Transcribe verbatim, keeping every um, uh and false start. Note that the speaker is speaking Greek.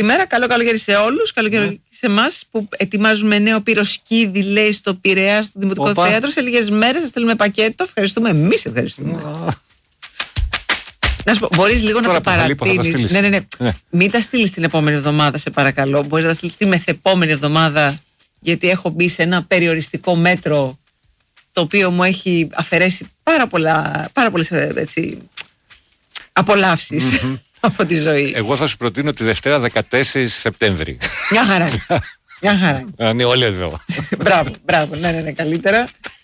Καλημέρα, καλό καλοκαίρι σε όλους. Καλοκαίρι mm. σε εμάς που ετοιμάζουμε νέο πυροσκίδι, λέει, στο Πειραιά, στο Δημοτικό Οπα. Θέατρο. Σε λίγες μέρες θα στείλουμε πακέτο. Ευχαριστούμε. Εμείς ευχαριστούμε. Mm. Να σου πω, μπορείς λίγο τώρα να τα παρατείνεις. Ναι, ναι, ναι. ναι. Μην τα στείλεις την επόμενη εβδομάδα, σε παρακαλώ. Μπορείς να τα στείλεις τη μεθεπόμενη εβδομάδα, γιατί έχω μπει σε ένα περιοριστικό μέτρο το οποίο μου έχει αφαιρέσει πάρα, πολλά, πάρα πολλές έτσι, απολαύσεις mm-hmm. από τη ζωή. Εγώ θα σου προτείνω τη Δευτέρα δεκατέσσερις Σεπτέμβρη. Μια χαρά. Μια χαρά. Να είναι όλοι εδώ. Μπράβο, μπράβο. Ναι, ναι, ναι, καλύτερα.